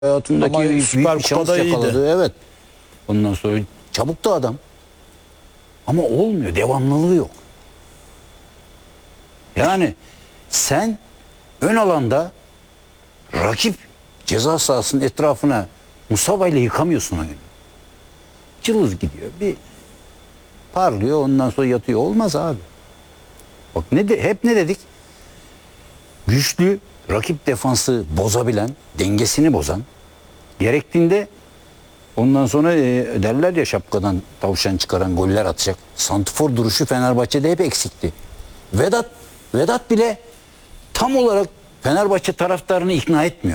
hayatındaki Ama büyük Süper bir şans Kupa'da iyiydi. yakaladı. Evet. Ondan sonra çabuk da adam. Ama olmuyor. Devamlılığı yok. Yani sen ön alanda rakip ceza sahasının etrafına Musaba ile yıkamıyorsun oyunu. Cılız gidiyor. Bir parlıyor, ondan sonra yatıyor. Olmaz abi. Bak hep ne dedik? Güçlü, rakip defansı bozabilen, dengesini bozan, gerektiğinde ondan sonra derler ya şapkadan tavşan çıkaran goller atacak. Santrfor duruşu Fenerbahçe'de hep eksikti. Vedat bile tam olarak Fenerbahçe taraftarını ikna etmiyor.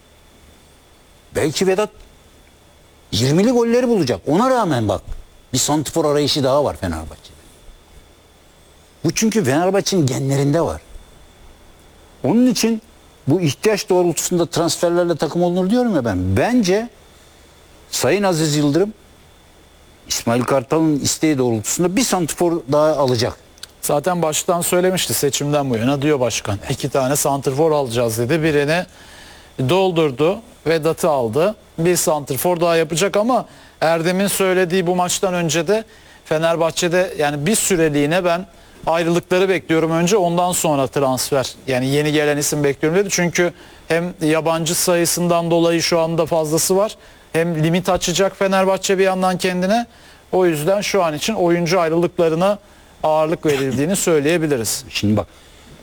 Belki Vedat 20'li golleri bulacak. Ona rağmen bak bir santrfor arayışı daha var Fenerbahçe'de. Bu çünkü Fenerbahçe'nin genlerinde var. Onun için bu ihtiyaç doğrultusunda transferlerle takım olunur diyorum ya ben. Bence Sayın Aziz Yıldırım İsmail Kartal'ın isteği doğrultusunda bir santrfor daha alacak. Zaten baştan söylemişti seçimden bu yana diyor başkan. 2 tane santrfor alacağız dedi. Birini doldurdu. Vedat'ı aldı. Bir santrfor daha yapacak ama Erdem'in söylediği bu maçtan önce de Fenerbahçe'de yani bir süreliğine ben ayrılıkları bekliyorum önce ondan sonra transfer. Yani yeni gelen isim bekliyorum dedi. Çünkü hem yabancı sayısından dolayı şu anda fazlası var. Hem limit açacak Fenerbahçe bir yandan kendine. O yüzden şu an için oyuncu ayrılıklarına ağırlık verildiğini söyleyebiliriz. Şimdi bak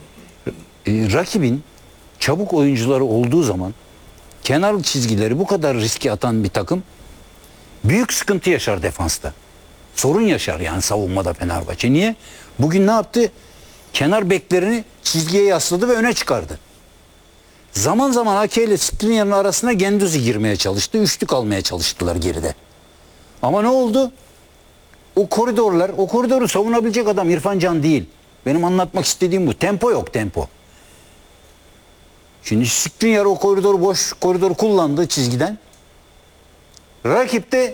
rakibin çabuk oyuncuları olduğu zaman kenar çizgileri bu kadar riske atan bir takım büyük sıkıntı yaşar defansta. Sorun yaşar yani savunmada Fenerbahçe. Niye? Bugün ne yaptı? Kenar beklerini çizgiye yasladı ve öne çıkardı. Zaman zaman Ake ile Skriniar'ın arasına Guendouzi girmeye çalıştı. Üçlük almaya çalıştılar geride. Ama ne oldu? O koridoru savunabilecek adam İrfan Can değil. Benim anlatmak istediğim bu. Tempo yok, tempo. Şimdi Skriniar o boş koridoru kullandığı çizgiden. Rakipte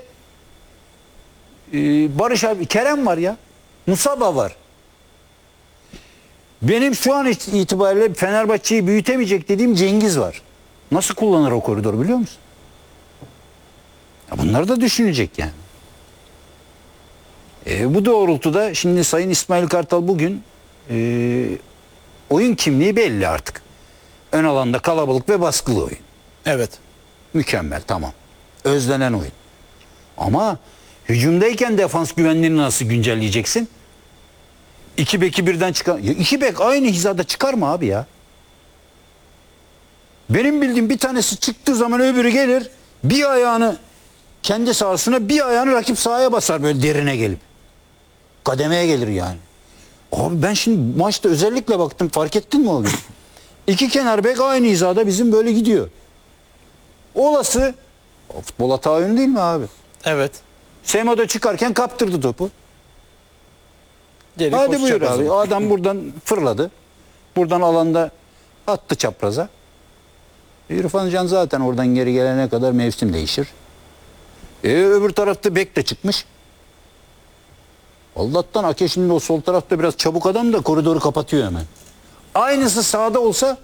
Barış abi, Kerem var ya. Musaba var. Benim şu an itibariyle Fenerbahçe'yi büyütemeyecek dediğim Cengiz var. Nasıl kullanır o koridoru biliyor musun? Ya bunlar da düşünecek yani. Bu doğrultuda şimdi Sayın İsmail Kartal bugün oyun kimliği belli artık. Ön alanda kalabalık ve baskılı oyun. Evet. Mükemmel, tamam. Özlenen oyun. Ama hücumdayken defans güvenliğini nasıl güncelleyeceksin? İki beki birden çıkar. Ya iki bek aynı hizada çıkar mı abi ya? Benim bildiğim bir tanesi çıktığı zaman öbürü gelir. Bir ayağını kendi sahasına, bir ayağını rakip sahaya basar böyle derine gelip. Kademeye gelir yani. Abi ben şimdi maçta özellikle baktım, fark ettin mi o gün? İki kenar bek aynı hizada bizim böyle gidiyor. Olası futbol hata oyunu değil mi abi? Evet. Semo'da çıkarken kaptırdı topu. Geri Hadi buyur koşacak o abi. zaman. Adam buradan fırladı. Buradan alanda attı çapraza. İrfan Can zaten oradan geri gelene kadar mevsim değişir. Öbür tarafta bek de çıkmış. Allah'tan Ake şimdi o sol tarafta biraz çabuk adam da koridoru kapatıyor hemen. Aynısı sağda olsa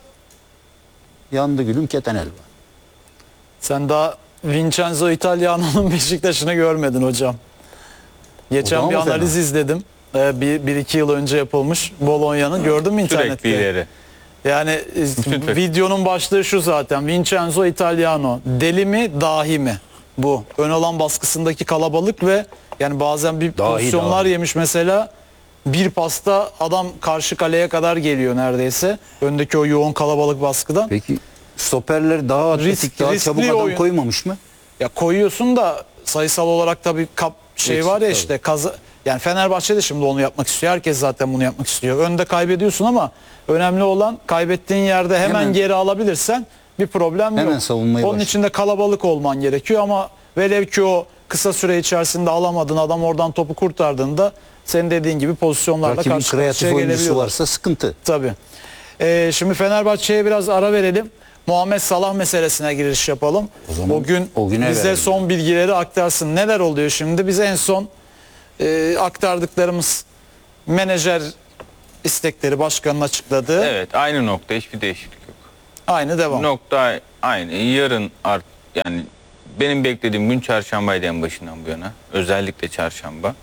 yandı gülüm keten elva. Sen daha Vincenzo Italiano'nun Beşiktaş'ını görmedin hocam. Geçen O da bir mı analiz fena? izledim. Bir iki yıl önce yapılmış Bologna'nın. Gördün mü internette? Sürekli ileri. Yani Bütün videonun başlığı şu zaten. Vincenzo Italiano. Deli mi dahi mi? Bu. Ön alan baskısındaki kalabalık ve yani bazen bir Dahi, pozisyonlar dahi. yemiş mesela. Bir pasta adam karşı kaleye kadar geliyor neredeyse. Öndeki o yoğun kalabalık baskıdan. Peki stoperler daha atletik, daha riskli çabuk adam oyun. koymamış mı? Ya koyuyorsun da sayısal olarak tabii Eksik var ya tabii. işte yani Fenerbahçe de şimdi onu yapmak istiyor. Herkes zaten bunu yapmak istiyor. Önde kaybediyorsun ama önemli olan kaybettiğin yerde hemen geri alabilirsen bir problem Hemen yok. savunmayı Onun başla. için de kalabalık olman gerekiyor ama velev ki o kısa süre içerisinde alamadın, adam oradan topu kurtardığında senin dediğin gibi pozisyonlarla Rakibin karşı kreatif karşıya oyuncusu gelebiliyorlar. varsa sıkıntı. Tabii. Şimdi Fenerbahçe'ye biraz ara verelim. Muhammed Salah meselesine giriş yapalım. O zaman o güne bize verelim. son bilgileri aktarsın. Neler oluyor şimdi? Bize en son aktardıklarımız menajer istekleri başkanın açıkladığı. Evet, aynı nokta, hiçbir değişiklik yok. Aynı devam. Nokta aynı. Yarın yani benim beklediğim gün çarşambaydı en başından bu yana. Özellikle çarşamba.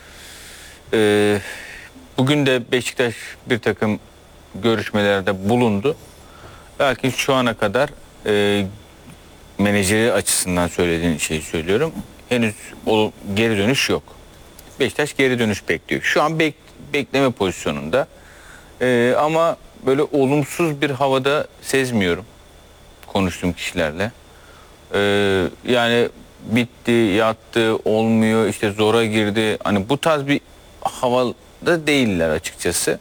Bugün de Beşiktaş bir takım görüşmelerde bulundu. Lakin şu ana kadar menajeri açısından söylediğin şeyi söylüyorum. Henüz o geri dönüş yok. Beşiktaş geri dönüş bekliyor. Şu an bekleme pozisyonunda. Ama böyle olumsuz bir havada sezmiyorum konuştuğum kişilerle. Yani bitti, yattı, olmuyor, işte zora girdi. Hani bu tarz bir havada değiller açıkçası.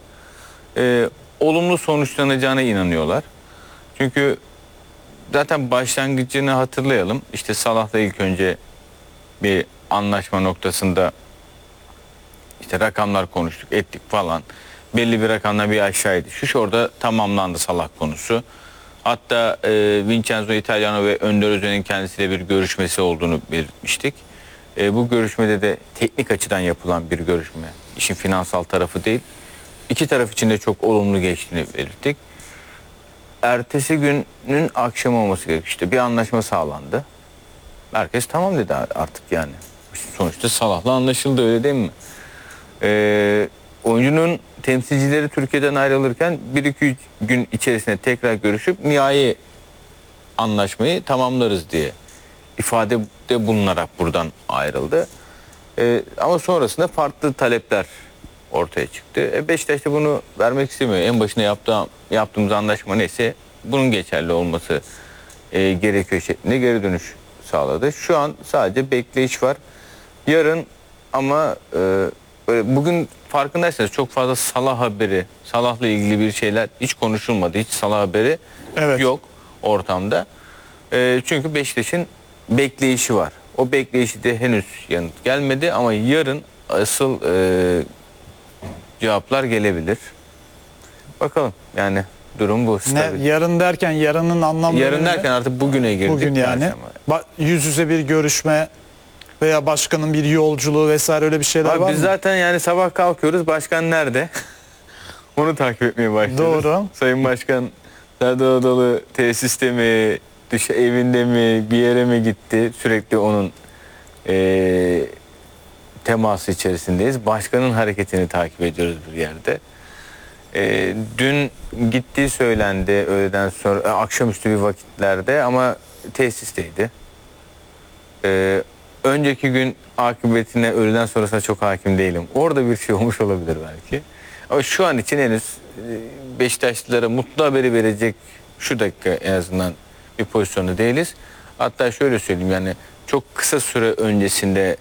Olumlu sonuçlanacağına inanıyorlar. Çünkü zaten başlangıcını hatırlayalım. İşte Salah'la ilk önce bir anlaşma noktasında işte rakamlar konuştuk, ettik falan. Belli bir rakamla bir aşağıydı. Şu orada tamamlandı Salah konusu. Hatta Vincenzo Italiano ve Önder Özen'in kendisiyle bir görüşmesi olduğunu belirtmiştik. Bu görüşmede de teknik açıdan yapılan bir görüşme. İşin finansal tarafı değil. İki taraf için de çok olumlu geçtiğini belirttik. Ertesi günün akşamı olması gerekiyor. İşte bir anlaşma sağlandı. Herkes tamam dedi artık yani. Sonuçta Salah'la anlaşıldı, öyle değil mi? Oyuncunun temsilcileri Türkiye'den ayrılırken 1-2 gün içerisinde tekrar görüşüp nihai anlaşmayı tamamlarız diye ifadede bulunarak buradan ayrıldı. Ama sonrasında farklı talepler ortaya çıktı. Beşiktaş da bunu vermek istemiyor. En başına yaptığımız anlaşma neyse bunun geçerli olması gerekiyor şeklinde geri dönüş sağladı. Şu an sadece bekleyiş var. Yarın ama böyle bugün farkındaysanız çok fazla Salah haberi, Salah'la ilgili bir şeyler hiç konuşulmadı. Hiç Salah haberi yok ortamda. Çünkü Beşiktaş'ın bekleyişi var. O bekleyişi de henüz yanıt gelmedi ama yarın asıl cevaplar gelebilir. Bakalım yani durum bu. Yarın derken yarının anlamı yarın derken artık bugüne girdik. Bugün yani. Yüz yüze bir görüşme veya başkanın bir yolculuğu vesaire öyle bir şeyler var mı? Biz zaten yani sabah kalkıyoruz, başkan nerede? Onu takip etmeye başlıyoruz. Doğru. Sayın Başkan Serdar Adalı tesiste mi, evinde mi, bir yere mi gitti? Sürekli onun teması içerisindeyiz. Başkanın hareketini takip ediyoruz bir yerde. Dün gittiği söylendi öğleden sonra, akşamüstü bir vakitlerde ama tesisteydi. Önceki gün akıbetine öğleden sonrasına çok hakim değilim. Orada bir şey olmuş olabilir belki. Ama şu an için henüz Beşiktaşlılara mutlu haberi verecek şu dakika en azından bir pozisyonda değiliz. Hatta şöyle söyleyeyim, yani çok kısa süre öncesinde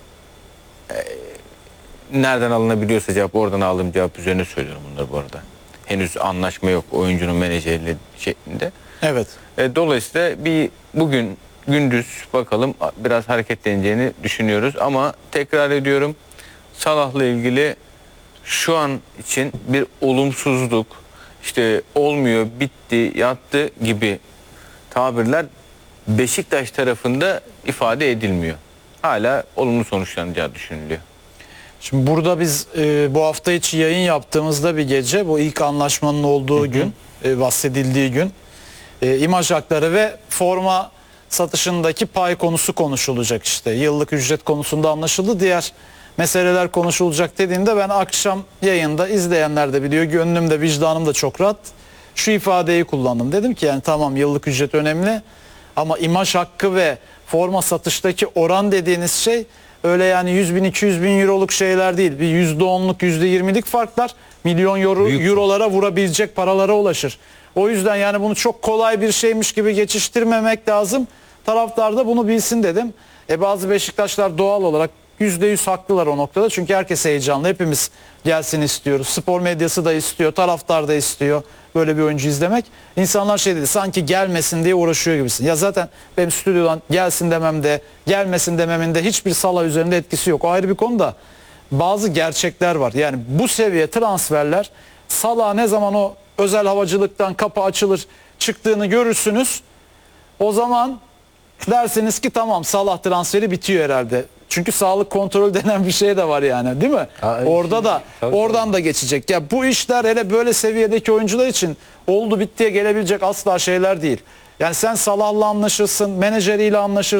nereden alınabiliyorsa cevap, oradan aldığım cevap üzerine söylüyorum bunları bu arada. Henüz anlaşma yok oyuncunun menajeriyle şeklinde. Evet. Dolayısıyla bugün gündüz bakalım biraz hareketleneceğini düşünüyoruz ama tekrar ediyorum, Salah'la ilgili şu an için bir olumsuzluk, işte olmuyor, bitti, yattı gibi tabirler Beşiktaş tarafında ifade edilmiyor. Hala olumlu sonuçlanacağı düşünülüyor. Şimdi burada biz bu hafta içi yayın yaptığımızda bir gece, bu ilk anlaşmanın olduğu gün, bahsedildiği gün, imaj hakları ve forma satışındaki pay konusu konuşulacak işte. Yıllık ücret konusunda anlaşıldı. Diğer meseleler konuşulacak dediğinde ben akşam yayında, izleyenler de biliyor, gönlüm de vicdanım da çok rahat, şu ifadeyi kullandım. Dedim ki yani tamam, yıllık ücret önemli ama imaj hakkı ve forma satıştaki oran dediğiniz şey öyle yani 100 bin 200 bin euroluk şeyler değil. Bir %10'luk %20'lik farklar milyon eurolara vurabilecek paralara ulaşır. O yüzden yani bunu çok kolay bir şeymiş gibi geçiştirmemek lazım. Taraftar da bunu bilsin dedim. Bazı Beşiktaşlar doğal olarak %100 haklılar o noktada. Çünkü herkes heyecanlı. Hepimiz gelsin istiyoruz. Spor medyası da istiyor. Taraftar da istiyor böyle bir oyuncu izlemek. İnsanlar şey dedi, sanki gelmesin diye uğraşıyor gibisin. Ya zaten benim stüdyodan gelsin dememde, gelmesin dememin de hiçbir Salah üzerinde etkisi yok. O ayrı bir konu da bazı gerçekler var. Yani bu seviye transferler, Salah ne zaman o özel havacılıktan kapı açılır çıktığını görürsünüz. O zaman dersiniz ki tamam, Salah transferi bitiyor herhalde. Çünkü sağlık kontrolü denen bir şey de var yani, değil mi? Orada da tabii, oradan da geçecek. Ya bu işler hele böyle seviyedeki oyuncular için oldu bittiye gelebilecek asla şeyler değil. Yani sen Salah'la anlaşırsın, menajeriyle anlaşırsın.